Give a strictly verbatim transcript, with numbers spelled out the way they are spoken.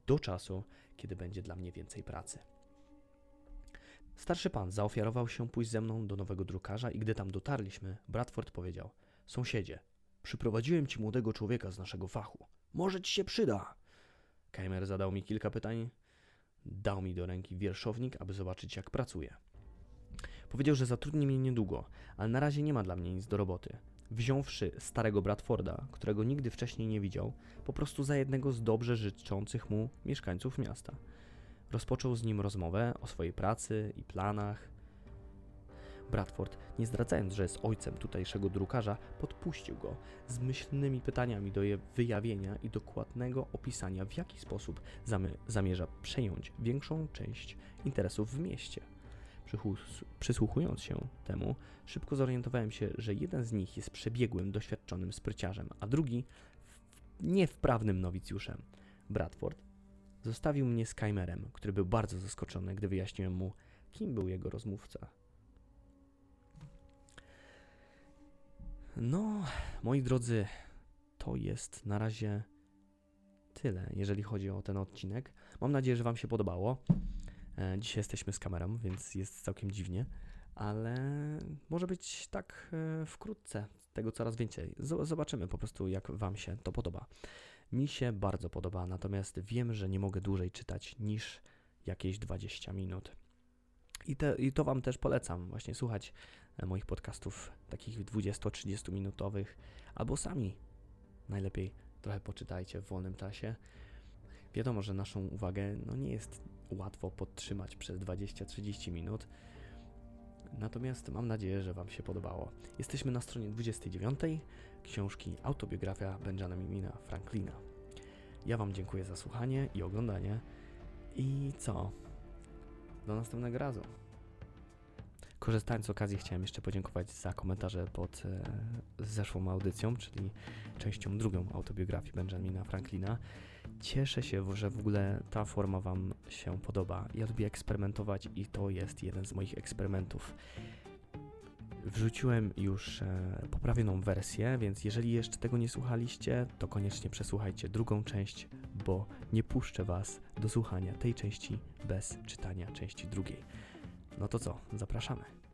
do czasu, kiedy będzie dla mnie więcej pracy. Starszy pan zaofiarował się pójść ze mną do nowego drukarza i gdy tam dotarliśmy, Bradford powiedział: sąsiedzie, przyprowadziłem ci młodego człowieka z naszego fachu. Może ci się przyda. Keimer zadał mi kilka pytań, dał mi do ręki wierszownik, aby zobaczyć, jak pracuję. Powiedział, że zatrudni mnie niedługo, ale na razie nie ma dla mnie nic do roboty. Wziąwszy starego Bradforda, którego nigdy wcześniej nie widział, po prostu za jednego z dobrze życzących mu mieszkańców miasta. Rozpoczął z nim rozmowę o swojej pracy i planach. Bradford, nie zdradzając, że jest ojcem tutejszego drukarza, podpuścił go z myślnymi pytaniami do je wyjawienia i dokładnego opisania, w jaki sposób zamy- zamierza przejąć większą część interesów w mieście. Przychus- przysłuchując się temu, szybko zorientowałem się, że jeden z nich jest przebiegłym, doświadczonym spryciarzem, a drugi w- niewprawnym nowicjuszem. Bradford zostawił mnie z Keimerem, który był bardzo zaskoczony, gdy wyjaśniłem mu, kim był jego rozmówca. No, moi drodzy, to jest na razie tyle, jeżeli chodzi o ten odcinek. Mam nadzieję, że Wam się podobało. E, dzisiaj jesteśmy z kamerą, więc jest całkiem dziwnie, ale może być tak e, wkrótce, tego coraz więcej. Z- zobaczymy po prostu, jak Wam się to podoba. Mi się bardzo podoba, natomiast wiem, że nie mogę dłużej czytać niż jakieś dwadzieścia minut. I, te, I to Wam też polecam, właśnie słuchać moich podcastów takich dwudziesto-trzydziesto minutowych, albo sami najlepiej trochę poczytajcie w wolnym czasie. Wiadomo, że naszą uwagę no, nie jest łatwo podtrzymać przez dwadzieścia-trzydzieści minut, natomiast mam nadzieję, że Wam się podobało. Jesteśmy na stronie dwudziestej dziewiątej książki Autobiografia Benjamina Franklina. Ja Wam dziękuję za słuchanie i oglądanie i co? Do następnego razu. Korzystając z okazji, chciałem jeszcze podziękować za komentarze pod e, zeszłą audycją, czyli częścią drugą autobiografii Benjamina Franklina. Cieszę się, że w ogóle ta forma Wam się podoba. Ja lubię eksperymentować i to jest jeden z moich eksperymentów. Wrzuciłem już e, poprawioną wersję, więc jeżeli jeszcze tego nie słuchaliście, to koniecznie przesłuchajcie drugą część, bo nie puszczę Was do słuchania tej części bez czytania części drugiej. No to co? Zapraszamy.